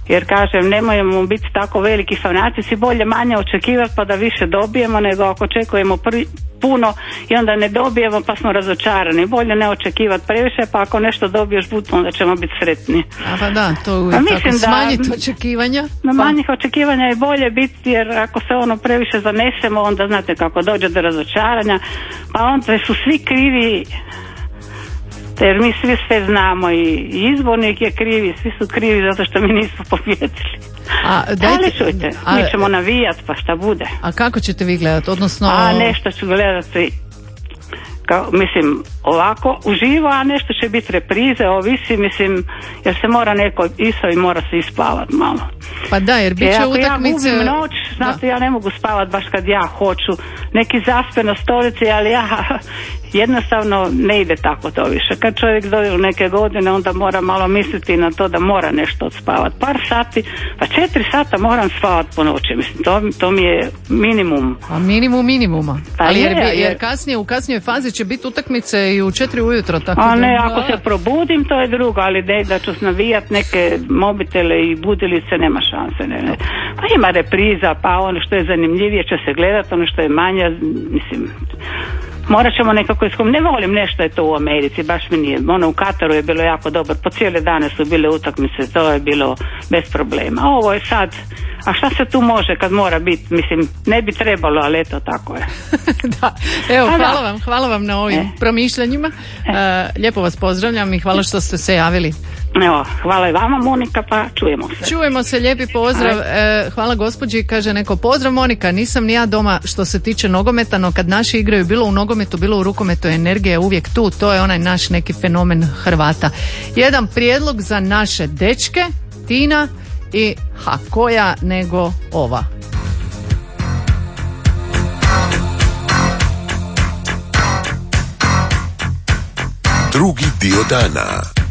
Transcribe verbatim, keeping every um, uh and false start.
Jer kažem, nemojmo biti tako veliki fanatici, bolje manje očekivati pa da više dobijemo nego ako očekujemo prvi, puno i onda ne dobijemo pa smo razočarani. Bolje ne očekivati previše, pa ako nešto dobiješ onda ćemo biti sretni. A pa da, to uvijek pa tako, smanjiti očekivanja. Na pa... manjih očekivanja je bolje biti, jer ako se ono previše zanesemo, onda znate kako dođe do razočaranja, pa onda su svi krivi. Jer mi svi sve znamo i izbornik je krivi, svi su krivi zato što mi nismo pobjedili. A, dajte, ali čujte, a, mi ćemo navijati pa šta bude. A kako ćete vi gledati? Odnosno... A nešto ću gledati, kao, mislim, ovako uživo, a nešto će biti reprize, ovisi, mislim, jer se mora neko isto i mora se ispavati malo. Pa da, jer bit će utakmice... Ja gubim noć, znate, ja ne mogu spavati baš kad ja hoću. Neki zaspe na stolici, ali ja jednostavno ne ide tako to više. Kad čovjek dođe u neke godine, onda mora malo misliti na to da mora nešto odspavati. Par sati, pa četiri sata moram spavati po noći. Mislim, to, to mi je minimum. A minimum minimuma. Pa ali je, jer, jer, jer kasnije, u kasnijoj fazi će biti utakmice i u četiri ujutro. Tako a da, ne, ako se probudim, to je drugo, ali ne, da ću navijati neke mobitele i budilice, nema šanse. Ne, ne. Pa ima repriza, pa ono što je zanimljivije će se gledati, ono što je manje, mislim... Morat ćemo nekako iskom, ne volim nešto je to u Americi, baš mi nije, ono u Kataru je bilo jako dobro, po cijele dane su bile utakmice, to je bilo bez problema. A ovo je sad, a šta se tu može kad mora biti, mislim, ne bi trebalo, ali eto tako je. Da, evo, a hvala da. vam, hvala vam na ovim e. promišljanjima, e. Uh, lijepo vas pozdravljam i hvala što ste se javili. Evo, hvala i vama Monika, pa čujemo se. Čujemo se, lijepi pozdrav. E, hvala gospođi, kaže neko, pozdrav Monika, nisam ni ja doma što se tiče nogometa, no kad naši igraju bilo u nogometu, bilo u rukometu, energija je uvijek tu, to je onaj naš neki fenomen Hrvata. Jedan prijedlog za naše dečke, Tina i ha, koja nego ova. Drugi dio dana.